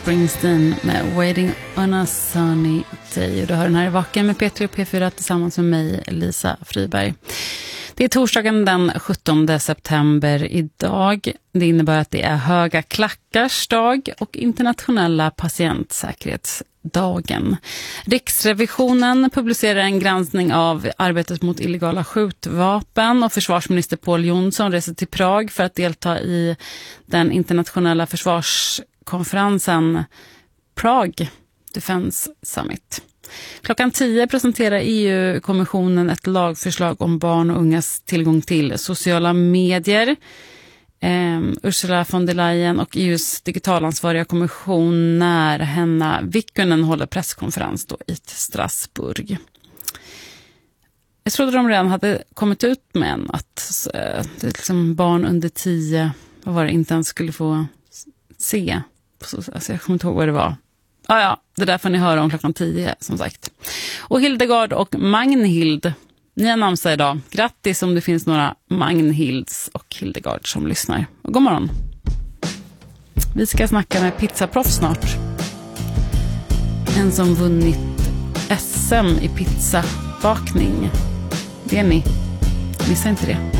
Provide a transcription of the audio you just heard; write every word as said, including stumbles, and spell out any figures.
Springsteen med Waiting on a Sunny Day. Och du hör den här i Vaken med Peter och P fyra tillsammans med mig, Lisa Friberg. Det är torsdagen den sjuttonde september idag. Det innebär att det är höga klackars dag och internationella patientsäkerhetsdagen. Riksrevisionen publicerar en granskning av arbetet mot illegala skjutvapen och försvarsminister Pål Jonsson reser till Prag för att delta i den internationella försvarskonferensen Prague Defense Summit. Klockan tio presenterar E U-kommissionen ett lagförslag om barn och ungas tillgång till sociala medier. Eh, Ursula von der Leyen och E U:s digitalansvariga kommissionär Henna Vikkunen håller presskonferens då i Strasbourg. Jag trodde de redan hade kommit ut med en att eh, det liksom barn under tio vad var det, inte ens skulle få se. Alltså jag kommer inte ihåg vad det var. Ja, ja, det där får ni höra om klockan tio, som sagt. Och Hildegard och Magnhild, ni har namnsdag idag. Grattis om det finns några Magnhilds och Hildegard som lyssnar. Och god morgon. Vi ska snacka med pizzaproffs snart. En som vunnit S M i pizzabakning. Det är ni. Missa inte det.